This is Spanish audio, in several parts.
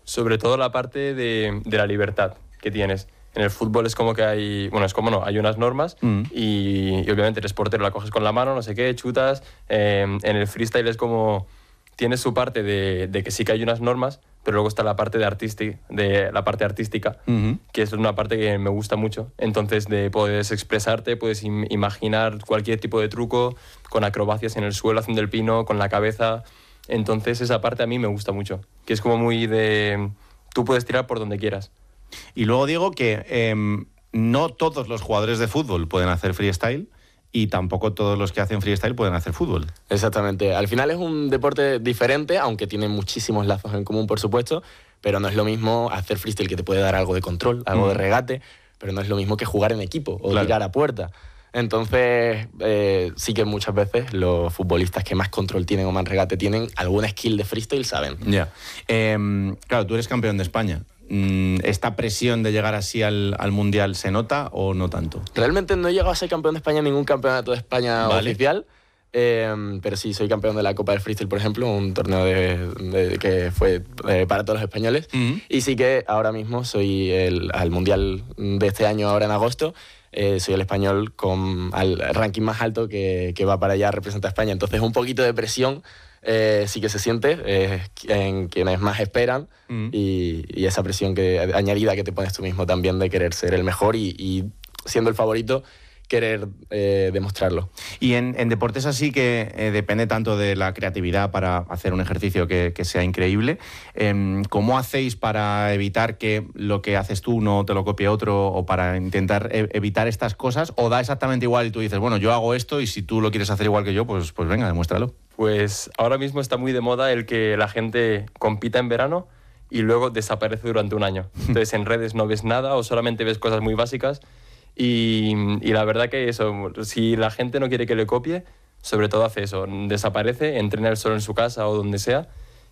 Sobre todo la parte de la libertad que tienes. En el fútbol es como que hay... Bueno, es como no, hay unas normas y obviamente eres portero, la coges con la mano, no sé qué, chutas. En el freestyle es como... Tienes su parte de que sí que hay unas normas, pero luego está la parte de artística, que es una parte que me gusta mucho. Entonces, puedes expresarte, puedes imaginar cualquier tipo de truco, con acrobacias en el suelo, haciendo el pino, con la cabeza. Entonces, esa parte a mí me gusta mucho, que es como muy de... Tú puedes tirar por donde quieras. Y luego digo que no todos los jugadores de fútbol pueden hacer freestyle y tampoco todos los que hacen freestyle pueden hacer fútbol. Exactamente. Al final es un deporte diferente, aunque tiene muchísimos lazos en común, por supuesto, pero no es lo mismo hacer freestyle, que te puede dar algo de control, algo de regate, pero no es lo mismo que jugar en equipo o tirar a puerta. Entonces, sí que muchas veces los futbolistas que más control tienen o más regate tienen, alguna skill de freestyle saben. Ya. Claro, tú eres campeón de España. ¿Esta presión de llegar así al Mundial se nota o no tanto? Realmente no he llegado a ser campeón de España en ningún campeonato de España oficial, pero sí soy campeón de la Copa del Freestyle, por ejemplo, un torneo que fue para todos los españoles. Y sí que ahora mismo soy al Mundial de este año, ahora en agosto, soy el español con el ranking más alto que va para allá a representar a España. Entonces un poquito de presión sí que se siente en quienes más esperan y esa presión añadida que te pones tú mismo también de querer ser el mejor y siendo el favorito, querer demostrarlo. Y en deportes así que depende tanto de la creatividad para hacer un ejercicio que sea increíble, ¿cómo hacéis para evitar que lo que haces tú no te lo copie otro, o para intentar evitar estas cosas? ¿O da exactamente igual y tú dices, bueno, yo hago esto y si tú lo quieres hacer igual que yo, pues venga, demuéstralo? Pues ahora mismo está muy de moda el que la gente compita en verano y luego desaparece durante un año. Entonces en redes no ves nada o solamente ves cosas muy básicas y la verdad que eso, si la gente no quiere que le copie, sobre todo hace eso, desaparece, entrena él solo en su casa o donde sea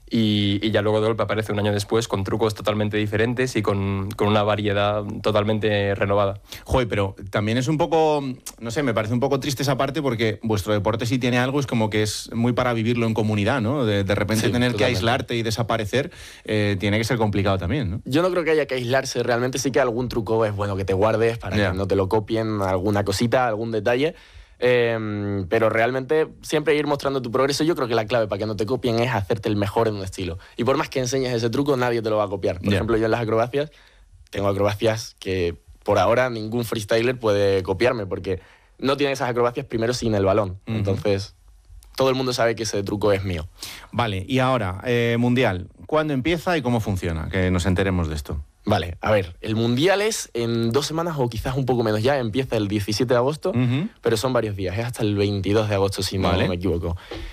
y ya luego de golpe aparece un año después con trucos totalmente diferentes y con una variedad totalmente renovada. Joder, pero también es un poco, no sé, me parece un poco triste esa parte, porque vuestro deporte sí tiene algo, es como que es muy para vivirlo en comunidad, ¿no? De repente sí, tener totalmente que aislarte y desaparecer tiene que ser complicado también, ¿no? Yo no creo que haya que aislarse, realmente sí que algún truco es bueno que te guardes para que no te lo copien, alguna cosita, algún detalle. Pero realmente siempre ir mostrando tu progreso. Yo creo que la clave para que no te copien es hacerte el mejor en un estilo, y por más que enseñes ese truco nadie te lo va a copiar. Por ejemplo, yo en las acrobacias tengo acrobacias que por ahora ningún freestyler puede copiarme, porque no tienen esas acrobacias primero sin el balón. Entonces todo el mundo sabe que ese truco es mío. Vale, y ahora, Mundial, ¿cuándo empieza y cómo funciona? Que nos enteremos de esto. Vale, a ver, el Mundial es en 2 semanas o quizás un poco menos ya, empieza el 17 de agosto, pero son varios días, es hasta el 22 de agosto si no me equivoco.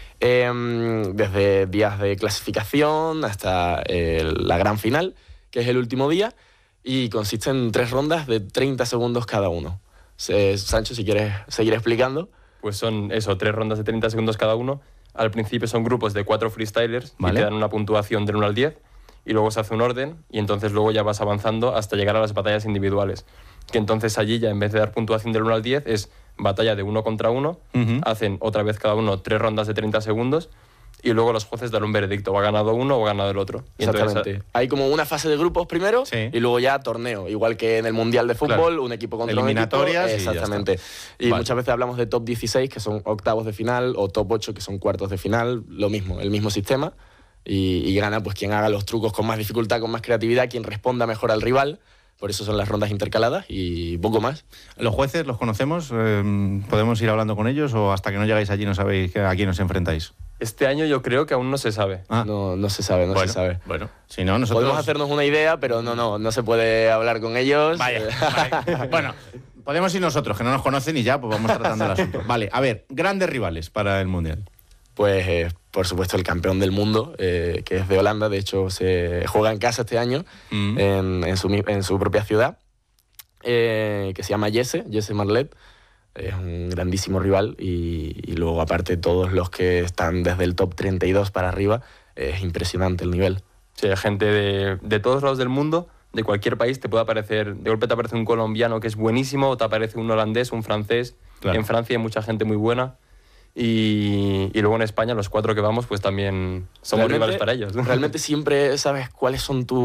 Desde días de clasificación hasta la gran final, que es el último día, y consiste en 3 rondas de 30 segundos cada uno. Sancho, si quieres seguir explicando. Pues son eso, 3 rondas de 30 segundos cada uno. Al principio son grupos de 4 freestylers y te dan una puntuación del 1 al 10. Y luego se hace un orden y entonces luego ya vas avanzando hasta llegar a las batallas individuales. Que entonces allí ya en vez de dar puntuación del 1 al 10 es batalla de 1 contra 1, hacen otra vez cada uno 3 rondas de 30 segundos y luego los jueces dan un veredicto, o ha ganado uno o ha ganado el otro. Y exactamente. Entonces, hay como una fase de grupos primero y luego ya torneo, igual que en el Mundial de Fútbol, un equipo contra eliminatorias un equipo. Exactamente. Y muchas veces hablamos de top 16, que son octavos de final, o top 8, que son cuartos de final, lo mismo, el mismo sistema. Y gana pues quien haga los trucos con más dificultad, con más creatividad, quien responda mejor al rival. Por eso son las rondas intercaladas y poco más. ¿Los jueces los conocemos? ¿Podemos ir hablando con ellos o hasta que no llegáis allí no sabéis a quién os enfrentáis? Este año yo creo que aún no se sabe. No se sabe, se sabe. Bueno, si no, nosotros... Podemos hacernos una idea, pero no se puede hablar con ellos. Vaya. Bueno, podemos ir nosotros, que no nos conocen y ya pues vamos tratando el asunto. Vale, a ver, grandes rivales para el Mundial. Pues, por supuesto, el campeón del mundo, que es de Holanda. De hecho, se juega en casa este año, en su propia ciudad, que se llama Jesse Marlet. Es un grandísimo rival y luego, aparte, todos los que están desde el top 32 para arriba, es impresionante el nivel. Sí, hay gente de todos lados del mundo, de cualquier país. Te puede aparecer, de golpe te aparece un colombiano que es buenísimo, o te aparece un holandés, un francés. Claro. En Francia hay mucha gente muy buena. Y luego en España, los 4 que vamos, pues también somos rivales para ellos. Realmente siempre sabes cuáles son tus